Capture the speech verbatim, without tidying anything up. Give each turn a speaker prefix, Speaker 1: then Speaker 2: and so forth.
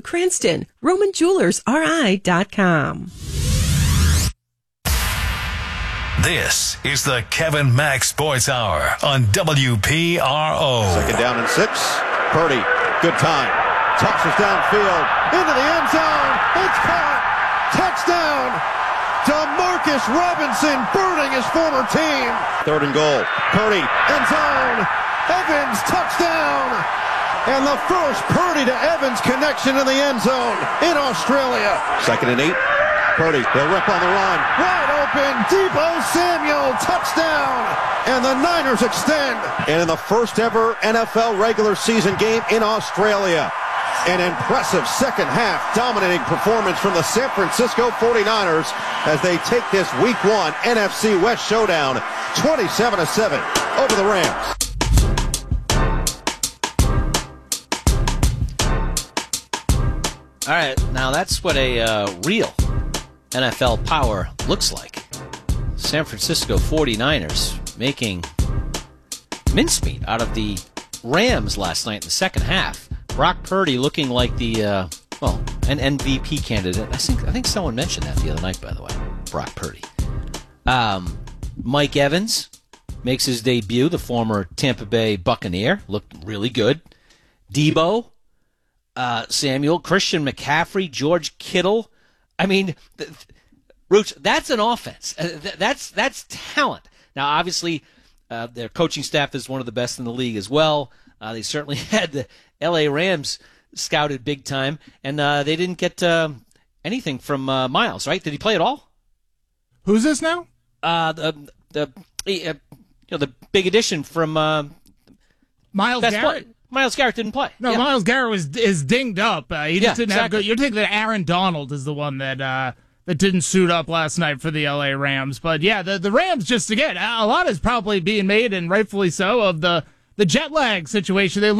Speaker 1: Cranston, Roman Jewelers R I dot com.
Speaker 2: This is the Kevin Mack Sports Hour on W P R O.
Speaker 3: Second down and six. Purdy, good time. Tosses downfield into the end zone. It's caught. Touchdown. DeMarcus Robinson burning his former team. Third and goal. Purdy, end zone. Evans, touchdown. And the first Purdy to Evans connection in the end zone in Australia. Second and eight. Purdy, they'll rip on the run. Wide open, Deebo Samuel, touchdown. And the Niners extend. And in the first ever N F L regular season game in Australia, an impressive second half dominating performance from the San Francisco forty-niners as they take this week one N F C West showdown twenty-seven to seven over the Rams.
Speaker 4: All right, now that's what a uh, real N F L power looks like. San Francisco forty-niners making mincemeat out of the Rams last night in the second half. Brock Purdy looking like the, uh, well, an M V P candidate. I think I think someone mentioned that the other night, by the way. Brock Purdy. Um, Mike Evans makes his debut, the former Tampa Bay Buccaneer. Looked really good. Deebo, uh, Samuel, Christian McCaffrey, George Kittle. I mean, th- th- Rooch, that's an offense. Uh, th- that's that's talent. Now, obviously, uh, their coaching staff is one of the best in the league as well. Uh, they certainly had the L A Rams scouted big time, and uh, they didn't get uh, anything from uh, Miles, right? Did he play at all?
Speaker 5: Who's this now?
Speaker 4: Uh, the the uh, you know the big addition from uh,
Speaker 5: Miles
Speaker 4: best
Speaker 5: Garrett.
Speaker 4: Play. Miles Garrett didn't play.
Speaker 5: No,
Speaker 4: yeah.
Speaker 5: Miles Garrett was is dinged up. Uh, he just
Speaker 4: Yeah,
Speaker 5: didn't
Speaker 4: exactly.
Speaker 5: have good. You're thinking that Aaron Donald is the one that uh, that didn't suit up last night for the L A Rams. But yeah, the the Rams, just again, a lot is probably being made, and rightfully so, of the the jet lag situation. They